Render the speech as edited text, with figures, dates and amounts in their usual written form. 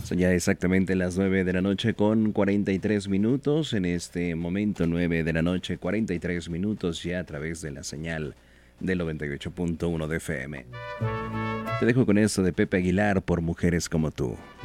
Son ya exactamente las 9 de la noche con 43 minutos. En este momento, 9 de la noche, 43 minutos ya a través de la señal del 98.1 de FM. Te dejo con esto de Pepe Aguilar por Mujeres como tú.